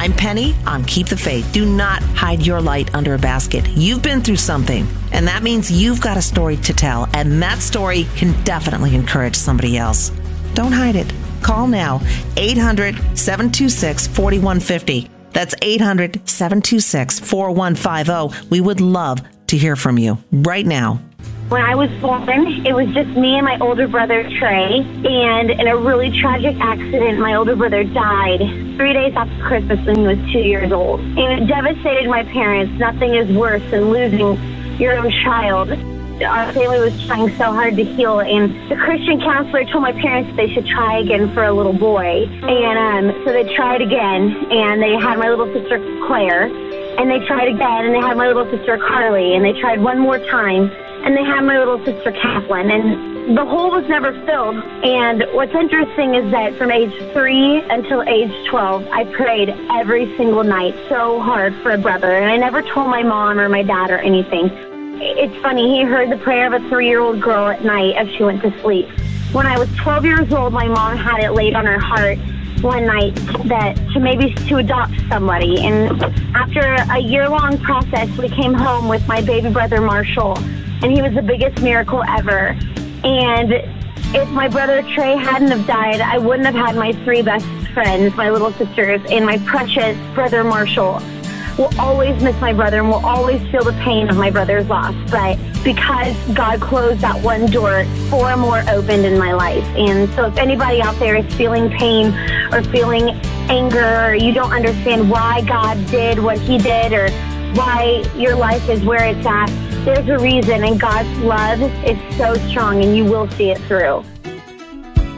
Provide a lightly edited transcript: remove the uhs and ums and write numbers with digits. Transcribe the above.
I'm Penny on Keep the Faith. Do not hide your light under a basket. You've been through something, and that means you've got a story to tell, and that story can definitely encourage somebody else. Don't hide it. Call now, 800-726-4150. That's 800-726-4150. We would love to hear from you right now. When I was born, it was just me and my older brother, Trey, and in a really tragic accident, my older brother died 3 days after Christmas when he was 2 years old. And it devastated my parents. Nothing is worse than losing your own child. Our family was trying so hard to heal, and the Christian counselor told my parents they should try again for a little boy. And so they tried again, and they had my little sister, Claire, and they tried again, and they had my little sister, Carly, and they tried one more time, and they had my little sister, Kathleen, and the hole was never filled. And what's interesting is that from age 3 until age 12, I prayed every single night so hard for a brother, and I never told my mom or my dad or anything. It's funny, he heard the prayer of a 3-year-old girl at night as she went to sleep. When I was 12 years old, my mom had it laid on her heart one night that to adopt somebody. And after a year-long process, we came home with my baby brother, Marshall, and he was the biggest miracle ever. And if my brother Trey hadn't have died, I wouldn't have had my 3 best friends, my little sisters, and my precious brother Marshall. We'll always miss my brother, and we'll always feel the pain of my brother's loss. But because God closed that one door, 4 more opened in my life. And so if anybody out there is feeling pain or feeling anger, or you don't understand why God did what he did or why your life is where it's at, there's a reason, and God's love is so strong, and you will see it through.